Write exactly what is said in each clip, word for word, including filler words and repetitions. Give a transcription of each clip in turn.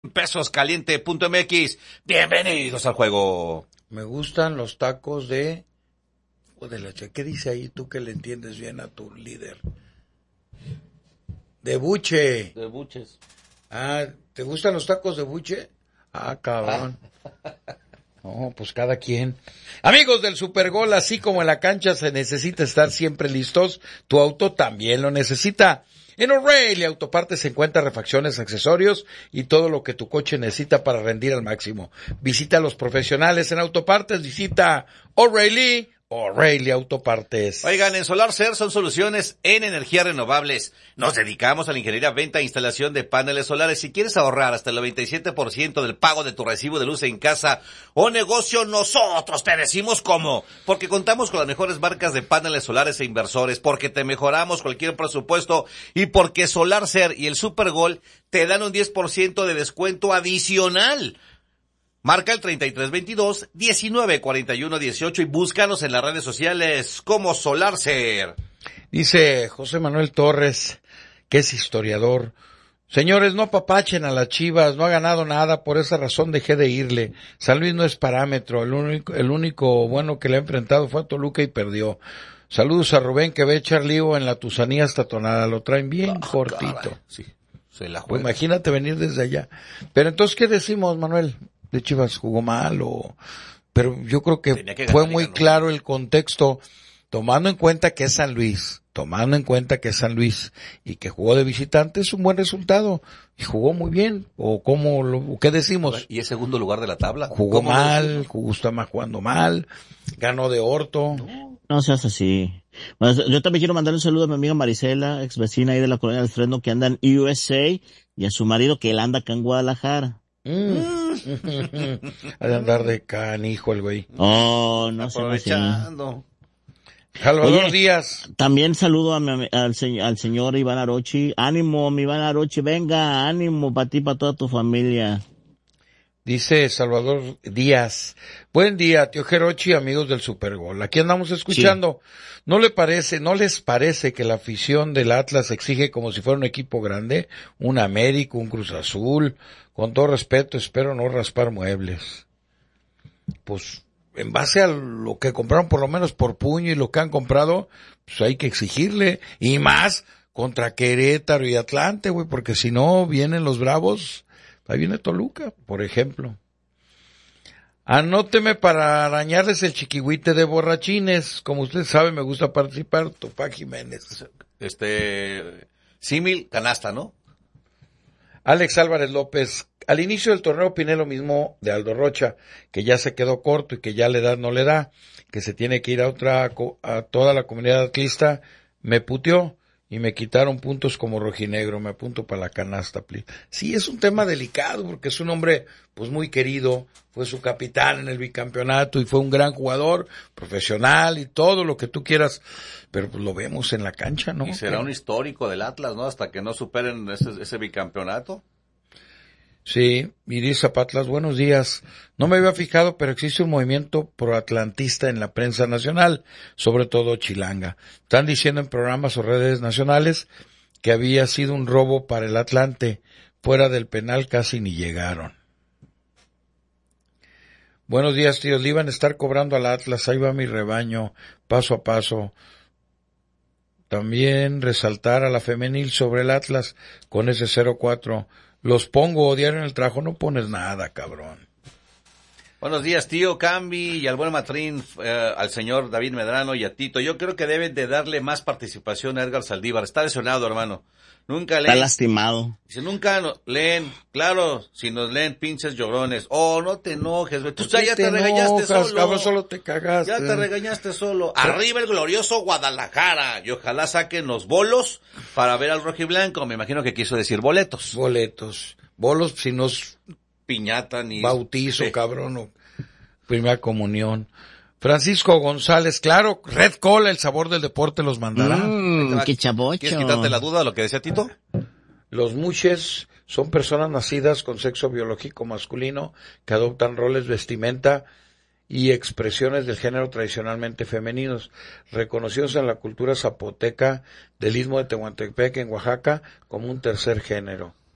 pesoscaliente punto m x. Bienvenidos al juego. Me gustan los tacos de... de la che- ¿Qué dice ahí tú que le entiendes bien a tu líder? De buche. De buches. Ah, ¿te gustan los tacos de buche? Ah, cabrón. No, pues cada quien. Amigos del Supergol, así como en la cancha se necesita estar siempre listos, tu auto también lo necesita. En O'Reilly Autopartes se encuentran refacciones, accesorios y todo lo que tu coche necesita para rendir al máximo. Visita a los profesionales en Autopartes, visita O'Reilly, O'Reilly Autopartes. Oigan, en SolarCer son soluciones en energías renovables. Nos dedicamos a la ingeniería, venta e instalación de paneles solares. Si quieres ahorrar hasta el noventa y siete por ciento del pago de tu recibo de luz en casa o negocio, nosotros te decimos cómo. Porque contamos con las mejores marcas de paneles solares e inversores, porque te mejoramos cualquier presupuesto y porque SolarCer y el Supergol te dan un diez por ciento de descuento adicional. Marca el treinta y tres veintidós, diecinueve cuarenta y uno dieciocho y búscanos en las redes sociales como SolarCer. Dice José Manuel Torres, que es historiador: señores, no apapachen a las Chivas, no ha ganado nada, por esa razón dejé de irle. San Luis no es parámetro, el único, el único bueno que le ha enfrentado fue a Toluca y perdió. Saludos a Rubén, que ve echar lío en la Tusanía hasta Tonada, lo traen bien oh, cortito. Caray. Sí, se la juega. Pues imagínate venir desde allá. Pero entonces, ¿qué decimos, Manuel? De Chivas jugó mal o... Pero yo creo que, que fue muy claro el contexto, tomando en cuenta que es San Luis, tomando en cuenta que es San Luis y que jugó de visitante, es un buen resultado. Y jugó muy bien, o cómo lo, ¿qué decimos? Y es segundo lugar de la tabla. Jugó mal, jugó, está más jugando mal, ganó de orto. No, no seas así. Bueno, yo también quiero mandar un saludo a mi amiga Marisela, ex vecina ahí de la colonia del Fresno, que anda en U S A, y a su marido, que él anda acá en Guadalajara. Mm. Ha de andar de canijo el güey. Oh, no sé. Aprovechando. Salvador Oye, Díaz. También saludo a mi, al, al señor Iván Arochi. Ánimo, mi Iván Arochi, venga, ánimo para ti y para toda tu familia. Dice Salvador Díaz: buen día, tío Jerochi, amigos del Supergol. Aquí andamos escuchando. Sí. ¿No le parece, no les parece que la afición del Atlas exige como si fuera un equipo grande? Un América, un Cruz Azul. Con todo respeto, espero no raspar muebles. Pues, en base a lo que compraron, por lo menos por puño, y lo que han comprado, pues hay que exigirle. Y más contra Querétaro y Atlante, güey, porque si no vienen los Bravos. Ahí viene Toluca, por ejemplo. Anóteme para arañarles el chiquihuite de borrachines. Como usted sabe, me gusta participar. Tupac Jiménez. Este, símil, canasta, ¿no? Alex Álvarez López: al inicio del torneo opiné lo mismo de Aldo Rocha, que ya se quedó corto y que ya la edad no le da, que se tiene que ir a otra, a toda la comunidad atlista. Me puteó y me quitaron puntos como rojinegro, me apunto para la canasta, please. Sí, es un tema delicado, porque es un hombre, pues, muy querido, fue su capitán en el bicampeonato y fue un gran jugador, profesional y todo lo que tú quieras, pero pues lo vemos en la cancha, ¿no? Y será un histórico del Atlas, ¿no? Hasta que no superen ese, ese bicampeonato. Sí, y dice Patlas: buenos días. No me había fijado, pero existe un movimiento proatlantista en la prensa nacional, sobre todo chilanga. Están diciendo en programas o redes nacionales que había sido un robo para el Atlante. Fuera del penal casi ni llegaron. Buenos días, tíos. Le iban a estar cobrando al Atlas. Ahí va mi rebaño, paso a paso. También resaltar a la femenil sobre el Atlas con ese cero cuatro. Los pongo a odiar en el trabajo, no pones nada, cabrón. Buenos días, tío Cambi, y al buen Matrín, eh, al señor David Medrano y a Tito. Yo creo que deben de darle más participación a Edgar Saldívar. Está lesionado, hermano. Nunca leen. Está lastimado. Dice, nunca no, leen. Claro, si nos leen pinches llorones. Oh, no te enojes, güey. Tú ya, ya te, te regañaste enojas, solo. Cabrón, solo te cagaste. Ya te regañaste solo. Arriba el glorioso Guadalajara. Y ojalá saquen los bolos para ver al rojiblanco. Me imagino que quiso decir boletos. Boletos. Bolos si nos... piñata ni... bautizo, sí. Cabrón, o primera comunión. Francisco González: claro, Red Cola, el sabor del deporte los mandará. Mm, qué chavocho. ¿Quieres quitarte la duda de lo que decía Tito? Los muches son personas nacidas con sexo biológico masculino que adoptan roles, vestimenta y expresiones del género tradicionalmente femeninos, reconocidos en la cultura zapoteca del Istmo de Tehuantepec en Oaxaca como un tercer género.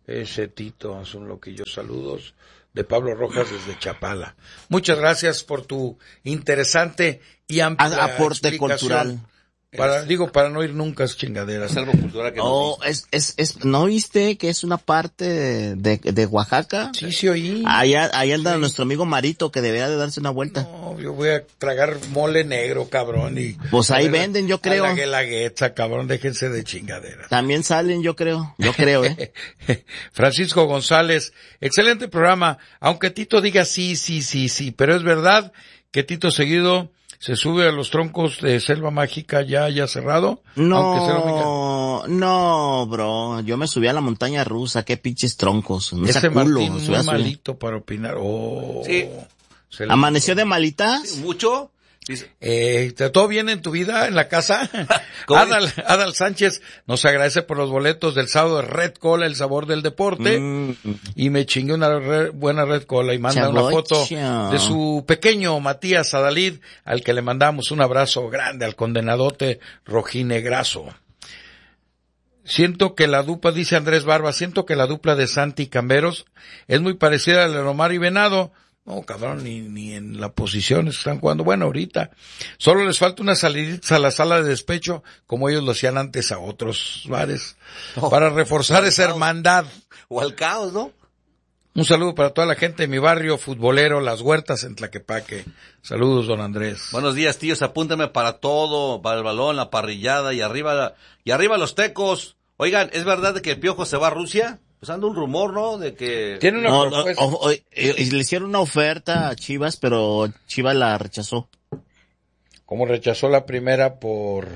Ese Tito, son lo que yo saludos de Pablo Rojas desde Chapala. Muchas gracias por tu interesante y amplia aporte explicación. Cultural. Para, digo, para no ir nunca a esas chingaderas. Es algo cultural que no, no es, es, es, ¿no viste que es una parte de, de Oaxaca? Sí, sí oí. Allá, allá anda sí. nuestro amigo Marito, que debería de darse una vuelta. No, yo voy a tragar mole negro, cabrón, y... Pues ahí venden, yo creo. A la guelaguetza, cabrón, déjense de chingaderas. También salen, yo creo, yo creo, eh. Francisco González, excelente programa, aunque Tito diga sí, sí, sí, sí, pero es verdad que Tito seguido se sube a los troncos de Selva Mágica ya, ya cerrado. No, no, bro, yo me subí a la montaña rusa, qué pinches troncos. Me Ese culo, Martín muy malito para opinar. Oh, sí. ¿Amaneció de malitas? Sí, ¿mucho? Eh, ¿todo bien en tu vida, en la casa? Adal, Adal Sánchez nos agradece por los boletos del sábado de Red Cola, el sabor del deporte, mm. y me chingué una re, buena Red Cola y manda Chabocho. Una foto de su pequeño Matías Adalid, al que le mandamos un abrazo grande al condenadote rojinegrazo. Siento que la dupla, dice Andrés Barba, siento que la dupla de Santi y Camberos es muy parecida a la de Romar y Venado. No, cabrón, ni, ni en la posición están jugando. Bueno, ahorita. Solo les falta una salidita a la sala de despecho, como ellos lo hacían antes a otros bares, oh, para reforzar esa caos. hermandad. O al caos, ¿no? Un saludo para toda la gente de mi barrio futbolero, Las Huertas, en Tlaquepaque. Saludos, don Andrés. Buenos días, tíos. Apúntame para todo, para el balón, la parrillada y arriba, y arriba los tecos. Oigan, ¿es verdad de que el Piojo se va a Rusia? Pues anda un rumor, ¿no? De que... Tiene una no, propuesta. No, o, o, le hicieron una oferta a Chivas, pero Chivas la rechazó. Como rechazó la primera por...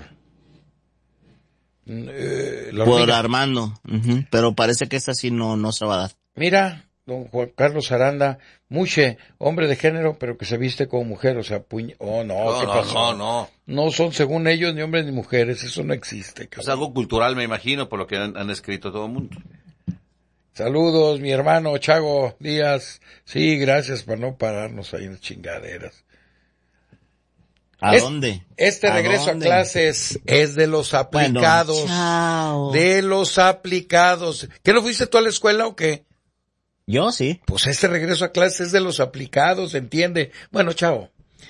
Eh, la por Armando. Uh-huh. Pero parece que esta sí no, no se va a dar. Mira, don Juan Carlos Aranda, Muche, hombre de género, pero que se viste como mujer, o sea, puño... Oh, no, no ¿qué no, pasó? No, no, no. son, según ellos, ni hombres ni mujeres, eso no existe. Cabrón. Es algo cultural, me imagino, por lo que han, han escrito todo el mundo. Saludos, mi hermano Chago Díaz. Sí, gracias por no pararnos ahí en las chingaderas. ¿A es, dónde? Este ¿A regreso dónde? a clases es de los aplicados. Bueno, de los aplicados. ¿Qué no fuiste tú a la escuela o qué? Yo sí. Pues este regreso a clases es de los aplicados, ¿entiende? Bueno, chao.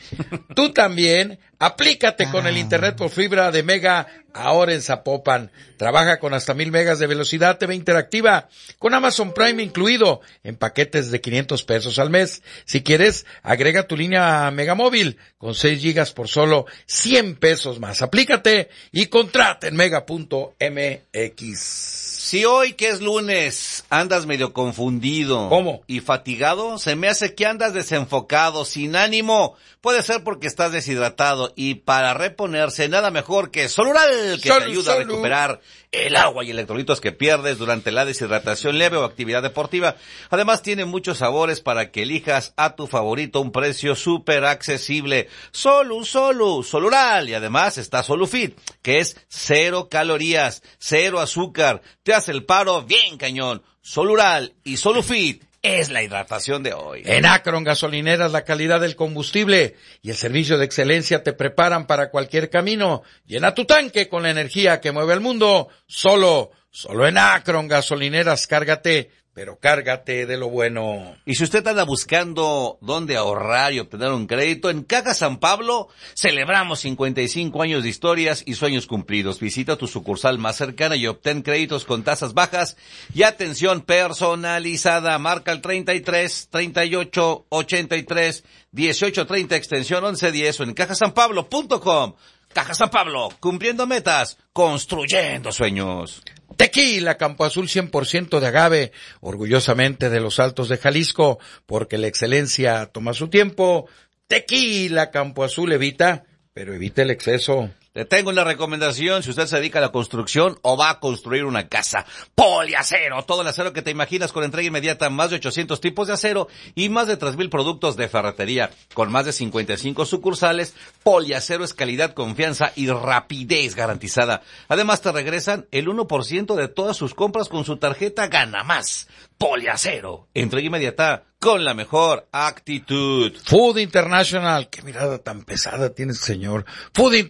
Tú también, aplícate con el internet por fibra de Mega ahora en Zapopan. Trabaja con hasta mil megas de velocidad T V interactiva, con Amazon Prime incluido, en paquetes de quinientos pesos al mes. Si quieres, agrega tu línea Megamóvil con seis gigas por solo cien pesos más. Aplícate y contrata en mega punto m x. Si hoy, que es lunes, andas medio confundido. ¿Cómo? Y fatigado, se me hace que andas desenfocado, sin ánimo. Puede ser porque estás deshidratado y para reponerse nada mejor que Solural, que Sol, te ayuda Sol. a recuperar el agua y electrolitos que pierdes durante la deshidratación leve o actividad deportiva. Además tiene muchos sabores para que elijas a tu favorito a un precio súper accesible. Solu, Solu, Solural. Y además está Solufit, que es cero calorías, cero azúcar. Te hace el paro bien cañón. Solural y Solufit es la hidratación de hoy. En Akron Gasolineras la calidad del combustible y el servicio de excelencia te preparan para cualquier camino. Llena tu tanque con la energía que mueve el mundo. Solo, solo en Akron Gasolineras, cárgate, pero cárgate de lo bueno. Y si usted anda buscando dónde ahorrar y obtener un crédito, en Caja San Pablo celebramos cincuenta y cinco años de historias y sueños cumplidos. Visita tu sucursal más cercana y obtén créditos con tasas bajas y atención personalizada. Marca el treinta y tres, treinta y ocho, ochenta y tres, dieciocho treinta, extensión once diez o en caja san pablo punto com. Caja San Pablo, cumpliendo metas, construyendo sueños. Tequila Campo Azul cien por ciento de agave, orgullosamente de los Altos de Jalisco, porque la excelencia toma su tiempo. Tequila Campo Azul, evita, pero evita el exceso. Le tengo una recomendación si usted se dedica a la construcción o va a construir una casa. Poliacero, todo el acero que te imaginas con entrega inmediata, más de ochocientos tipos de acero y más de tres mil productos de ferretería. Con más de cincuenta y cinco sucursales, Poliacero es calidad, confianza y rapidez garantizada. Además te regresan el uno por ciento de todas sus compras con su tarjeta Gana Más. Poliacero, entrega inmediata con la mejor actitud. Food International, qué mirada tan pesada tiene el señor. Food International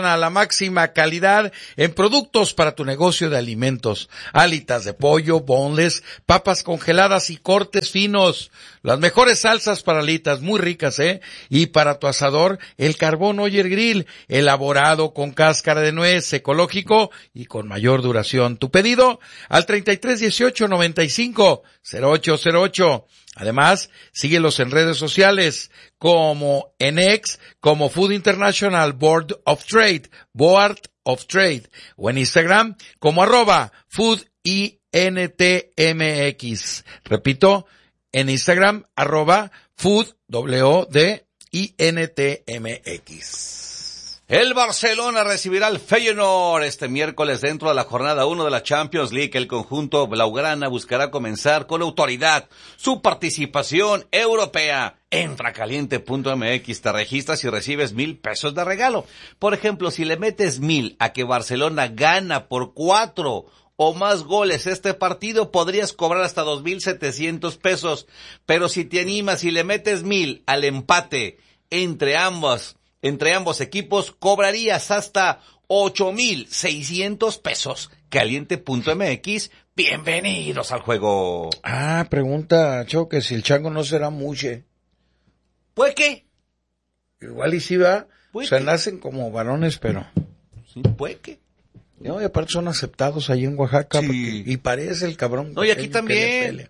International, la máxima calidad en productos para tu negocio de alimentos. Alitas de pollo, boneless, papas congeladas y cortes finos. Las mejores salsas para alitas, muy ricas, ¿eh? Y para tu asador, el carbón Oyer Grill, elaborado con cáscara de nuez, ecológico y con mayor duración. Tu pedido al treinta y tres dieciocho noventa y cinco cero ocho cero ocho. Además, síguelos en redes sociales como en X, como Food International Board of Trade, Board of Trade, o en Instagram como arroba Food I N T M X. Repito, en Instagram arroba Food W D I N T M X. El Barcelona recibirá al Feyenoord este miércoles dentro de la jornada uno de la Champions League. El conjunto blaugrana buscará comenzar con autoridad su participación europea. Entra a caliente punto m x, te registras y recibes mil pesos de regalo. Por ejemplo, si le metes mil a que Barcelona gana por cuatro o más goles este partido, podrías cobrar hasta dos mil setecientos pesos. Pero si te animas y le metes mil al empate entre ambos Entre ambos equipos, cobrarías hasta ocho mil seiscientos pesos. Caliente punto m x, bienvenidos al juego. Ah, pregunta, Cho, que si el chango no será muche. ¿Pues qué? Igual y sí va, o sea, qué? nacen como varones, pero... Sí, ¿pues qué? No, y aparte son aceptados ahí en Oaxaca, Sí. porque- y parece el cabrón. No, y aquí pequeño que también. le pele.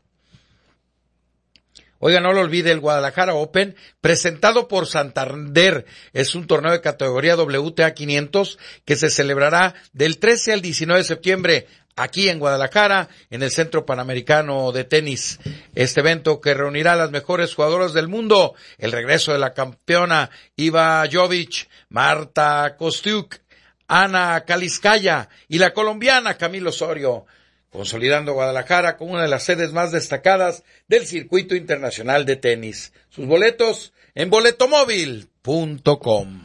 Oiga, no lo olvide, el Guadalajara Open, presentado por Santander, es un torneo de categoría W T A quinientos que se celebrará del trece al diecinueve de septiembre aquí en Guadalajara, en el Centro Panamericano de Tenis. Este evento que reunirá a las mejores jugadoras del mundo, el regreso de la campeona Iva Jovic, Marta Kostiuk, Ana Kaliskaya y la colombiana Camilo Osorio, consolidando Guadalajara como una de las sedes más destacadas del circuito internacional de tenis. Sus boletos en boletomóvil punto com.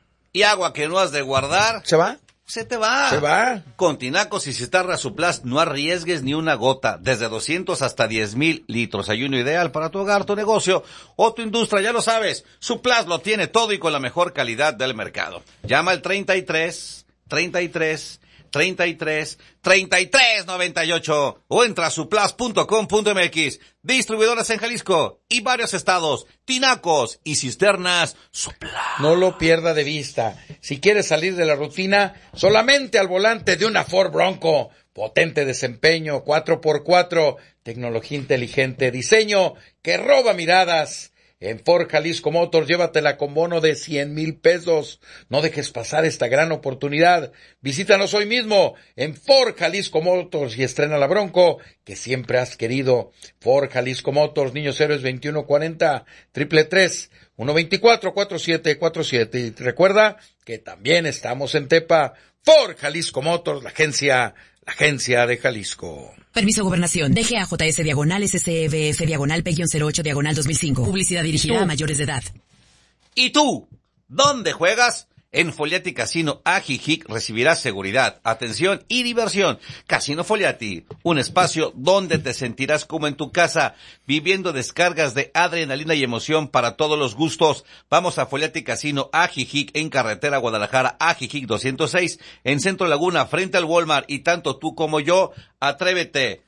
Y agua que no has de guardar, ¿Se va? se te va. Se va. Con Tinacos y Cisterna Suplas no arriesgues ni una gota. Desde doscientos hasta diez mil litros. Ayuno ideal para tu hogar, tu negocio o tu industria. Ya lo sabes, Suplas lo tiene todo y con la mejor calidad del mercado. Llama al treinta y tres, treinta y tres, treinta y tres, treinta y tres noventa y ocho o entra a suplas punto com punto m x. Distribuidores en Jalisco y varios estados. Tinacos y Cisternas Suplas. No lo pierda de vista. Si quieres salir de la rutina, solamente al volante de una Ford Bronco. Potente desempeño, cuatro por cuatro, tecnología inteligente, diseño que roba miradas. En Ford Jalisco Motors, llévatela con bono de cien mil pesos. No dejes pasar esta gran oportunidad. Visítanos hoy mismo en Ford Jalisco Motors y estrena la Bronco que siempre has querido. Ford Jalisco Motors, Niños Héroes veintiuno cuarenta, triple tres, uno veinticuatro, cuarenta y siete cuarenta y siete. Y recuerda que también estamos en Tepa. Ford Jalisco Motors, la agencia, la agencia de Jalisco. Permiso Gobernación. D G A J S diagonal S C V F diagonal P cero ocho diagonal dos mil cinco. Publicidad dirigida a mayores de edad. ¿Y tú? ¿Dónde juegas? En Foliati Casino Ajijic recibirás seguridad, atención y diversión. Casino Foliati, un espacio donde te sentirás como en tu casa, viviendo descargas de adrenalina y emoción para todos los gustos. Vamos a Foliati Casino Ajijic en carretera Guadalajara Ajijic doscientos seis, en Centro Laguna, frente al Walmart. Y tanto tú como yo, atrévete,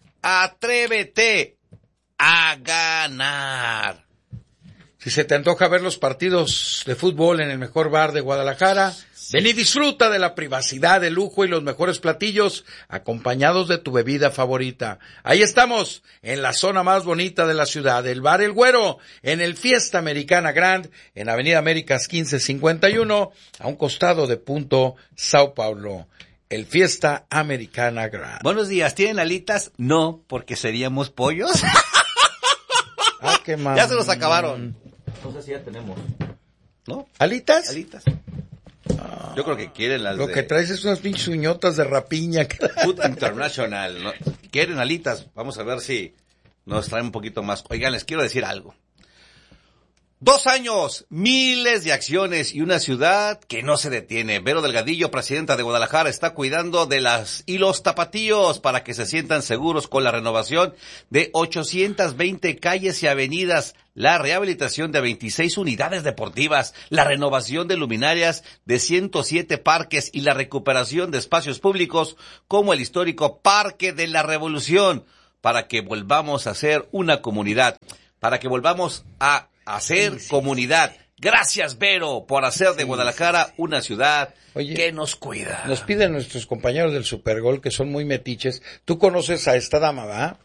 atrévete a ganar. Si se te antoja ver los partidos de fútbol en el mejor bar de Guadalajara, ven y disfruta de la privacidad, el lujo y los mejores platillos acompañados de tu bebida favorita. Ahí estamos, en la zona más bonita de la ciudad, el Bar El Güero, en el Fiesta Americana Grand, en Avenida Américas quince cincuenta y uno, a un costado de Punto Sao Paulo. El Fiesta Americana Grand. Buenos días, ¿tienen alitas? No, porque seríamos pollos. Ah, qué mal. Ya se los acabaron. No sé si ya tenemos. ¿No? ¿Alitas? Alitas. Yo creo que quieren las Lo de que traes es unas pinches uñotas de rapiña. Food International, ¿no? Quieren alitas. Vamos a ver si nos traen un poquito más. Oigan, les quiero decir algo. Dos años, miles de acciones y una ciudad que no se detiene. Vero Delgadillo, presidenta de Guadalajara, está cuidando de las y los tapatíos para que se sientan seguros con la renovación de ochocientas veinte calles y avenidas, la rehabilitación de veintiséis unidades deportivas, la renovación de luminarias de ciento siete parques y la recuperación de espacios públicos como el histórico Parque de la Revolución, para que volvamos a ser una comunidad, para que volvamos a hacer sí, sí, comunidad. Gracias, Vero, por hacer de sí, Guadalajara una ciudad Oye, que nos cuida. Nos piden nuestros compañeros del Supergol, que son muy metiches. Tú conoces a esta dama, ¿verdad?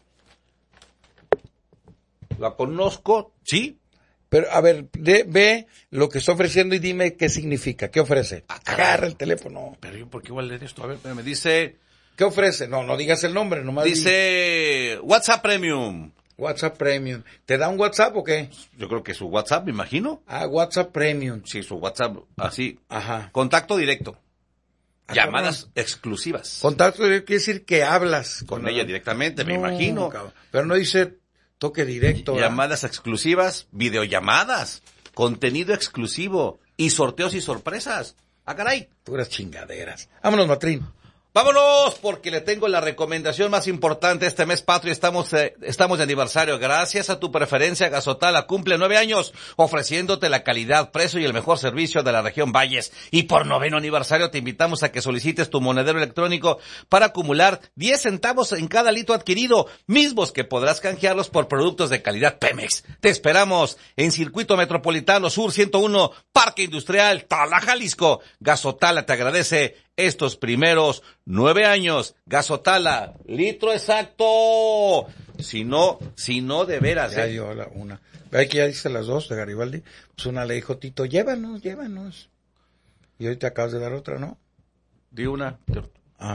La conozco, sí. Pero, a ver, de, ve lo que está ofreciendo y dime qué significa. ¿Qué ofrece? Ah, Agarra el teléfono. Pero yo, ¿por qué voy a leer esto? A ver, me dice... ¿Qué ofrece? No, no digas el nombre, nomás. Dice, di. WhatsApp Premium. WhatsApp Premium. ¿Te da un WhatsApp o qué? Yo creo que su WhatsApp, me imagino. Ah, WhatsApp Premium. Sí, su WhatsApp, así. Ajá. Contacto directo. Ah, Llamadas no. exclusivas. Contacto directo quiere decir que hablas. Con, con ella directamente, no, me imagino. Cabrón. Pero no dice toque directo. Llamadas ¿verdad? Exclusivas, videollamadas, contenido exclusivo y sorteos y sorpresas. Ah, caray. Puras chingaderas. Vámonos, Matrín. Vámonos, porque le tengo la recomendación más importante este mes patrio. Estamos eh, estamos de aniversario. Gracias a tu preferencia, Gazotala cumple nueve años ofreciéndote la calidad, precio y el mejor servicio de la región Valles. Y por noveno aniversario te invitamos a que solicites tu monedero electrónico para acumular diez centavos en cada litro adquirido, mismos que podrás canjearlos por productos de calidad Pemex. Te esperamos en Circuito Metropolitano Sur ciento uno, Parque Industrial, Tala, Jalisco. Gazotala te agradece estos primeros nueve años. Gazotala, litro exacto. Si no, si no de veras. Ya ¿eh? dio la una. Ve que ya dice las dos de Garibaldi. Pues una le dijo Tito, llévanos, llévanos. Y hoy te acabas de dar otra, ¿no? Di una. Ah.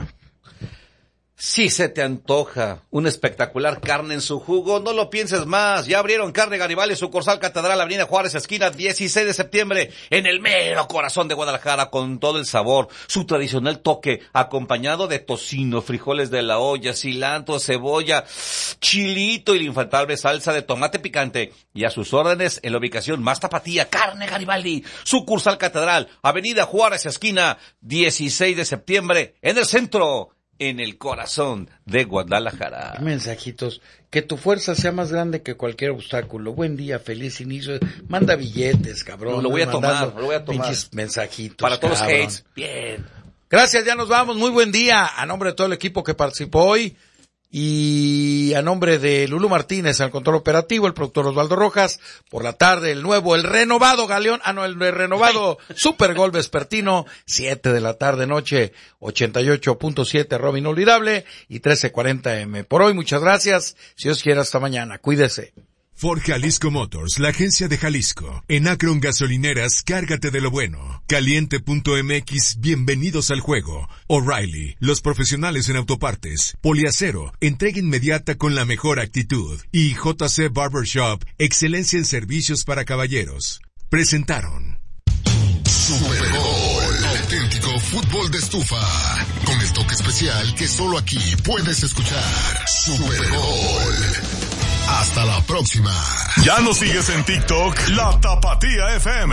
Si se te antoja una espectacular carne en su jugo, no lo pienses más. Ya abrieron Carne Garibaldi, sucursal Catedral, Avenida Juárez, esquina dieciséis de septiembre, en el mero corazón de Guadalajara, con todo el sabor, su tradicional toque, acompañado de tocino, frijoles de la olla, cilantro, cebolla, chilito y la infaltable salsa de tomate picante. Y a sus órdenes en la ubicación más tapatía, Carne Garibaldi, sucursal Catedral, Avenida Juárez, esquina dieciséis de septiembre, en el centro, en el corazón de Guadalajara. Mensajitos. Que tu fuerza sea más grande que cualquier obstáculo. Buen día, feliz inicio. Manda billetes, cabrón. No, lo voy a tomar, lo voy a tomar. Pinches mensajitos. Para todos cabrón. los hates. Bien. Gracias, ya nos vamos. Muy buen día. A nombre de todo el equipo que participó hoy. Y a nombre de Lulú Martínez, al control operativo, el productor Osvaldo Rojas, por la tarde el nuevo, el renovado Galeón, ah no, el renovado Supergol Vespertino, siete de la tarde noche, ochenta y ocho punto siete Robin Inolvidable y trece cuarenta eme. Por hoy, muchas gracias, si Dios quiere hasta mañana, cuídese. Ford Jalisco Motors, la agencia de Jalisco. En Akron Gasolineras, cárgate de lo bueno. Caliente punto eme equis, bienvenidos al juego. O'Reilly, los profesionales en autopartes. Poliacero, entrega inmediata con la mejor actitud. Y J C Barbershop, excelencia en servicios para caballeros. Presentaron Supergol, auténtico fútbol de estufa. Con el toque especial que solo aquí puedes escuchar. Supergol. Hasta la próxima. Ya nos sigues en TikTok, La Tapatía F M.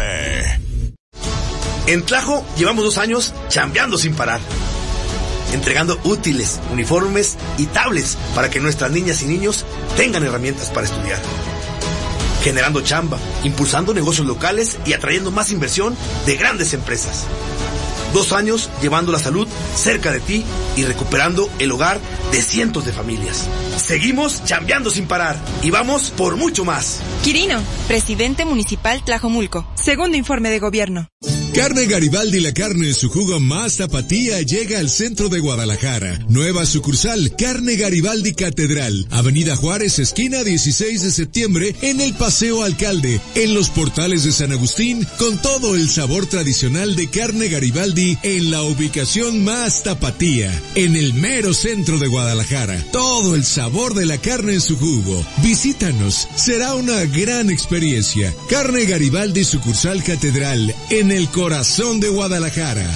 En Tlajo llevamos dos años chambeando sin parar, entregando útiles, uniformes y tablets para que nuestras niñas y niños tengan herramientas para estudiar, generando chamba, impulsando negocios locales y atrayendo más inversión de grandes empresas. Dos años llevando la salud cerca de ti y recuperando el hogar de cientos de familias. Seguimos chambeando sin parar y vamos por mucho más. Quirino, presidente municipal Tlajomulco. Segundo informe de gobierno. Carne Garibaldi, la carne en su jugo más tapatía, llega al centro de Guadalajara. Nueva sucursal, Carne Garibaldi Catedral, Avenida Juárez, esquina dieciséis de septiembre, en el Paseo Alcalde, en los portales de San Agustín, con todo el sabor tradicional de Carne Garibaldi en la ubicación más tapatía, en el mero centro de Guadalajara. Todo el sabor de la carne en su jugo. Visítanos, será una gran experiencia. Carne Garibaldi, sucursal Catedral, en el corazón de Guadalajara.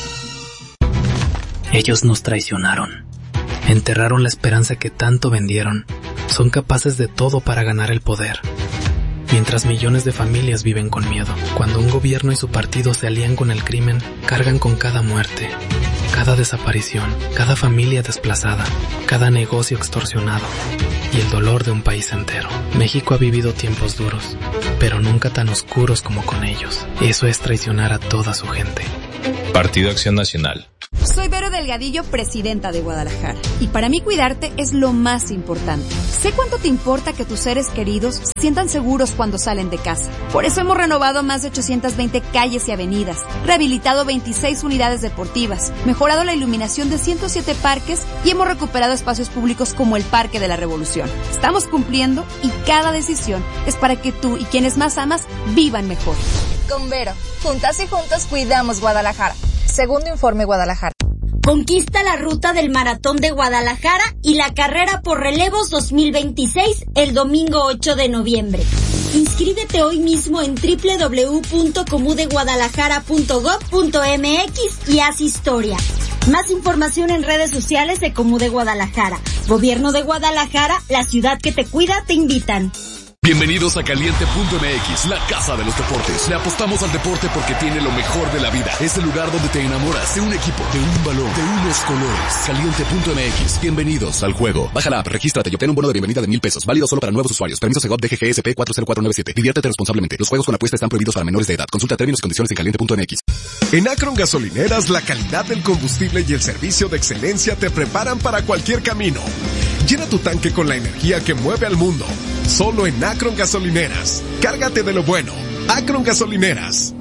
Ellos nos traicionaron. Enterraron la esperanza que tanto vendieron. Son capaces de todo para ganar el poder. mientras millones de familias viven con miedo. Cuando un gobierno y su partido se alían con el crimen, cargan con cada muerte, cada desaparición, cada familia desplazada, cada negocio extorsionado y el dolor de un país entero. México ha vivido tiempos duros, pero nunca tan oscuros como con ellos. Eso es traicionar a toda su gente. Partido Acción Nacional. Soy Vero Delgadillo, presidenta de Guadalajara. Y para mí cuidarte es lo más importante. Sé cuánto te importa que tus seres queridos se sientan seguros cuando salen de casa. Por eso hemos renovado más de ochocientas veinte calles y avenidas, rehabilitado veintiséis unidades deportivas, mejorado la iluminación de ciento siete parques y hemos recuperado espacios públicos como el Parque de la Revolución. Estamos cumpliendo y cada decisión es para que tú y quienes más amas vivan mejor. Con Vero, juntas y juntos cuidamos Guadalajara. Segundo Informe Guadalajara. Conquista la ruta del Maratón de Guadalajara y la carrera por relevos dos mil veintiséis el domingo ocho de noviembre. Inscríbete hoy mismo en doble u doble u doble u punto comudeguadalajara punto gob punto eme equis y haz historia. Más información en redes sociales de Comude Guadalajara. Gobierno de Guadalajara, la ciudad que te cuida, te invitan. Bienvenidos a Caliente punto eme equis, la casa de los deportes. Le apostamos al deporte porque tiene lo mejor de la vida. Es el lugar donde te enamoras de un equipo, de un balón, de unos colores. Caliente punto eme equis. Bienvenidos al juego. Baja la app, regístrate y obtén un bono de bienvenida de mil pesos. Válido solo para nuevos usuarios. Permiso Segov D G G S P cuatro cero cuatro nueve siete. Diviértete responsablemente. Los juegos con apuesta están prohibidos para menores de edad. Consulta términos y condiciones en Caliente punto eme equis. En Akron Gasolineras, la calidad del combustible y el servicio de excelencia te preparan para cualquier camino. Llena tu tanque con la energía que mueve al mundo. Solo en Akron Gasolineras. Cárgate de lo bueno. Akron Gasolineras.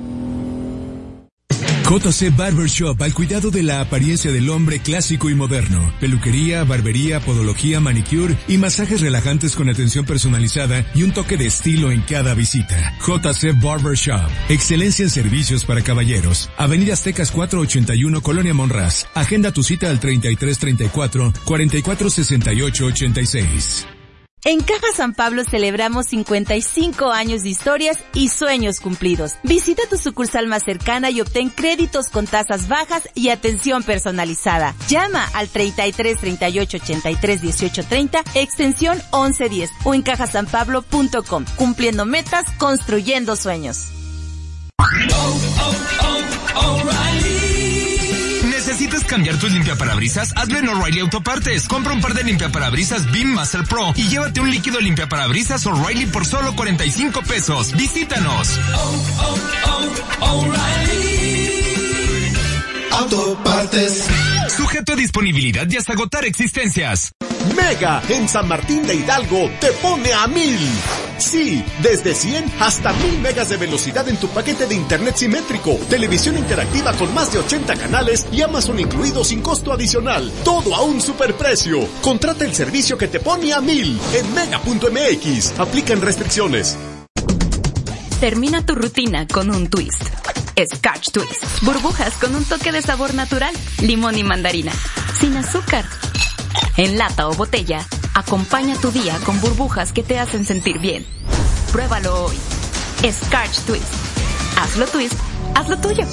J C Barbershop, al cuidado de la apariencia del hombre clásico y moderno. Peluquería, barbería, podología, manicure y masajes relajantes con atención personalizada y un toque de estilo en cada visita. J C Barbershop, excelencia en servicios para caballeros. Avenida Aztecas cuatrocientos ochenta y uno, Colonia Monraz. Agenda tu cita al treinta y tres treinta y cuatro, cuarenta y cuatro sesenta y ocho ochenta y seis. En Caja San Pablo celebramos cincuenta y cinco años de historias y sueños cumplidos. Visita tu sucursal más cercana y obtén créditos con tasas bajas y atención personalizada. Llama al treinta y tres treinta y ocho ochenta y tres dieciocho treinta, extensión once diez o en caja san pablo punto com. Cumpliendo metas, construyendo sueños. Oh, oh, oh, O'Reilly. ¿Necesitas cambiar tus limpiaparabrisas? Hazlo en O'Reilly Autopartes. Compra un par de limpiaparabrisas Beam Master Pro y llévate un líquido limpiaparabrisas O'Reilly por solo cuarenta y cinco pesos. Visítanos. Oh, oh, oh, O'Reilly Autopartes. Sujeto a disponibilidad y hasta agotar existencias. Mega en San Martín de Hidalgo te pone a mil. Sí, desde cien hasta mil megas de velocidad en tu paquete de internet simétrico, televisión interactiva con más de ochenta canales y Amazon incluido sin costo adicional. Todo a un superprecio. Contrata el servicio que te pone a mil en mega punto eme equis. Aplican restricciones. Termina tu rutina con un twist. Scotch Twist. Burbujas con un toque de sabor natural. Limón y mandarina. Sin azúcar. En lata o botella, acompaña tu día con burbujas que te hacen sentir bien. Pruébalo hoy. Scotch Twist. Hazlo twist, hazlo tuyo.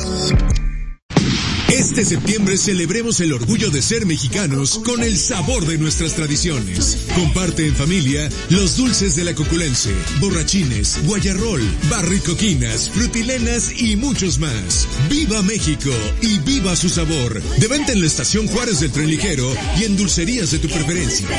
Este septiembre celebremos el orgullo de ser mexicanos con el sabor de nuestras tradiciones. Comparte en familia los dulces de la Coculense, borrachines, guayarrol, barricoquinas, frutilenas y muchos más. ¡Viva México y viva su sabor! De venta en la Estación Juárez del Tren Ligero y en dulcerías de tu preferencia.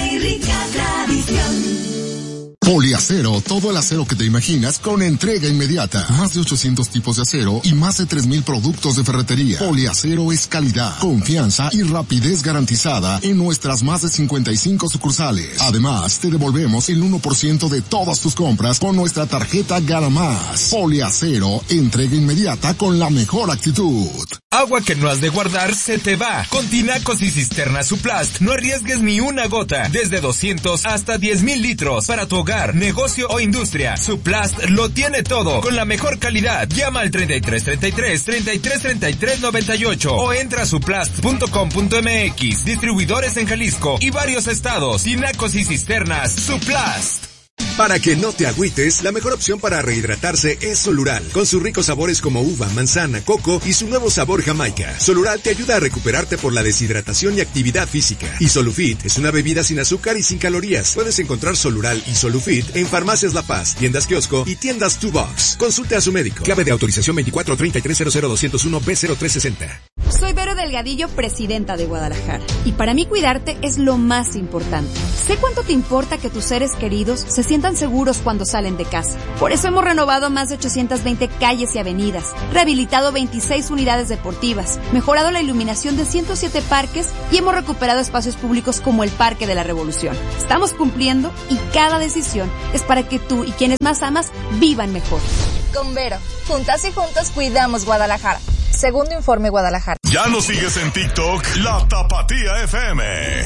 Poliacero, todo el acero que te imaginas con entrega inmediata. Más de ochocientos tipos de acero y más de tres mil productos de ferretería. Poliacero es calidad, confianza y rapidez garantizada en nuestras más de cincuenta y cinco sucursales. Además, te devolvemos el uno por ciento de todas tus compras con nuestra tarjeta Gana Más. Poliacero, entrega inmediata con la mejor actitud. Agua que no has de guardar se te va. Con tinacos y cisternas Suplast, no arriesgues ni una gota. Desde doscientos hasta diez mil litros para tu hogar, negocio o industria. Suplast lo tiene todo, con la mejor calidad. Llama al treinta y tres treinta y tres, treinta y tres treinta y tres noventa y ocho o entra a suplast punto com punto eme equis. Distribuidores en Jalisco y varios estados. Tinacos y cisternas Suplast. Para que no te agüites, la mejor opción para rehidratarse es Solural, con sus ricos sabores como uva, manzana, coco y su nuevo sabor Jamaica. Solural te ayuda a recuperarte por la deshidratación y actividad física. Y Solufit es una bebida sin azúcar y sin calorías. Puedes encontrar Solural y Solufit en Farmacias La Paz, tiendas kiosco y tiendas Two Box. Consulte a su médico. Clave de autorización veinticuatro treinta y tres cero cero dos cero uno B cero tres sesenta. Soy Vero Delgadillo, presidenta de Guadalajara. Y para mí cuidarte es lo más importante. Sé cuánto te importa que tus seres queridos se sientan seguros cuando salen de casa. Por eso hemos renovado más de ochocientas veinte calles y avenidas, rehabilitado veintiséis unidades deportivas, mejorado la iluminación de ciento siete parques y hemos recuperado espacios públicos como el Parque de la Revolución. Estamos cumpliendo y cada decisión es para que tú y quienes más amas vivan mejor. Con Vero, juntas y juntos cuidamos Guadalajara. Segundo Informe Guadalajara. Ya nos sigues en TikTok, La Tapatía F M.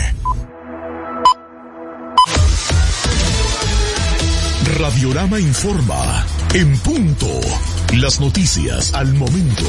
Radiorama informa, en punto, las noticias al momento.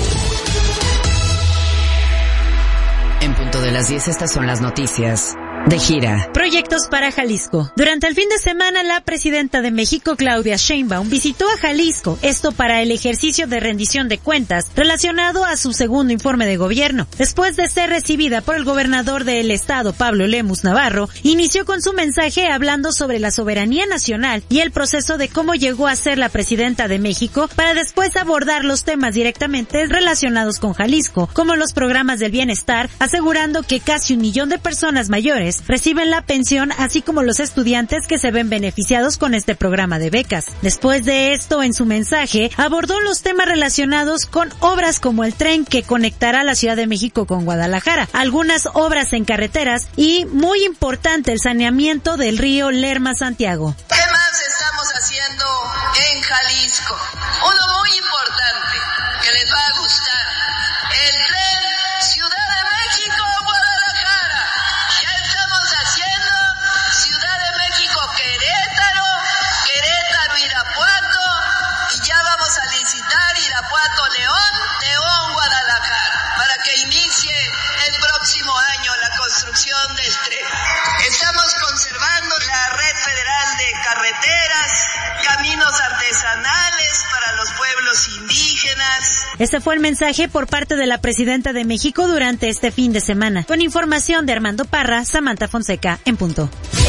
En punto de las diez, estas son las noticias. De gira. Proyectos para Jalisco. Durante el fin de semana, la presidenta de México, Claudia Sheinbaum, visitó a Jalisco, esto para el ejercicio de rendición de cuentas relacionado a su segundo informe de gobierno. Después de ser recibida por el gobernador del estado, Pablo Lemus Navarro, inició con su mensaje hablando sobre la soberanía nacional y el proceso de cómo llegó a ser la presidenta de México, para después abordar los temas directamente relacionados con Jalisco, como los programas del bienestar, asegurando que casi un millón de personas mayores reciben la pensión, así como los estudiantes que se ven beneficiados con este programa de becas. Después de esto, en su mensaje, abordó los temas relacionados con obras como el tren que conectará la Ciudad de México con Guadalajara, algunas obras en carreteras y, muy importante, el saneamiento del río Lerma-Santiago. ¿Qué más estamos haciendo en Jalisco? Uno muy importante que les va a gustar: el tren Ciudad de México-Guadalajara. Ya estamos haciendo Ciudad de México-Querétaro, Querétaro-Irapuato, y ya vamos a licitar Irapuato-León, León-Guadalajara, para que inicie el próximo año la construcción del tren. Estamos conservando la red federal de carreteras, caminos artesanales para los pueblos indígenas. Este fue el mensaje por parte de la presidenta de México durante este fin de semana. Con información de Armando Parra, Samantha Fonseca, en punto.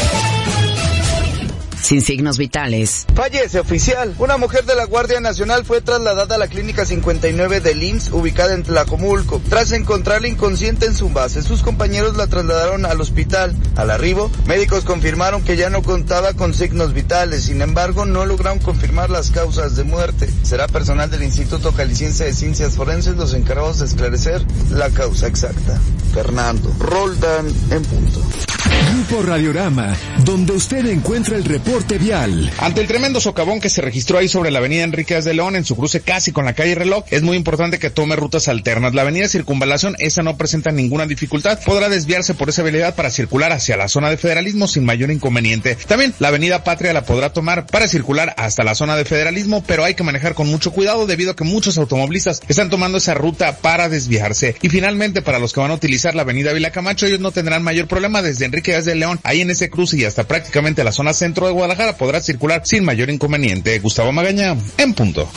Sin signos vitales. Fallece oficial. Una mujer de la Guardia Nacional fue trasladada a la clínica cincuenta y nueve del I M S S, ubicada en Tlajomulco, tras encontrarla inconsciente en su base. Sus compañeros la trasladaron al hospital. Al arribo, médicos confirmaron que ya no contaba con signos vitales. Sin embargo, no lograron confirmar las causas de muerte. Será personal del Instituto Jalisciense de Ciencias Forenses los encargados de esclarecer la causa exacta. Fernando Roldán, en punto. Grupo Radiorama, donde usted encuentra el reporte vial. Ante el tremendo socavón que se registró ahí sobre la avenida Enríquez de León, en su cruce casi con la calle Reloj, es muy importante que tome rutas alternas. La avenida Circunvalación, esa no presenta ninguna dificultad. Podrá desviarse por esa vialidad para circular hacia la zona de Federalismo sin mayor inconveniente. También la avenida Patria la podrá tomar para circular hasta la zona de Federalismo, pero hay que manejar con mucho cuidado debido a que muchos automovilistas están tomando esa ruta para desviarse. Y finalmente, para los que van a utilizar la avenida Vila Camacho, ellos no tendrán mayor problema desde Enríquez de León, ahí en ese cruce y hasta prácticamente la zona centro de Guadalajara podrá circular sin mayor inconveniente. Gustavo Magaña, en punto.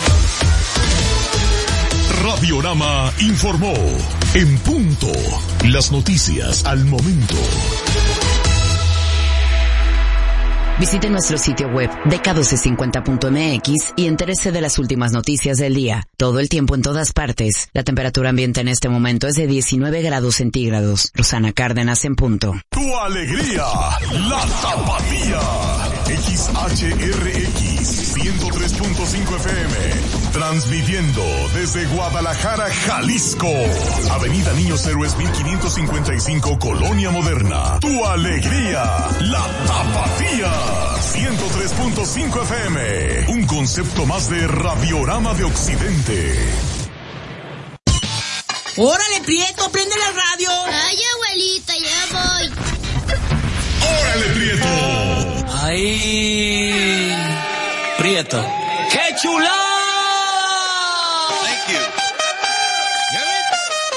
Radiorama informó, en punto, las noticias al momento. Visite nuestro sitio web D K doce cincuenta punto M X y entérese de las últimas noticias del día. Todo el tiempo, en todas partes. La temperatura ambiente en este momento es de diecinueve grados centígrados. Rosana Cárdenas, en punto. Tu alegría, la Tapatía. X H R X ciento tres punto cinco F M. Transmitiendo desde Guadalajara, Jalisco. Avenida Niños Héroes mil quinientos cincuenta y cinco, Colonia Moderna. Tu alegría, la Tapatía. ciento tres punto cinco F M. Un concepto más de Radiorama de Occidente. ¡Órale, Prieto! ¡Prende la radio! ¡Ay, abuelita, ya voy! ¡Órale, Prieto! ¡Ay! Prieto. ¡Qué chulada! Thank you.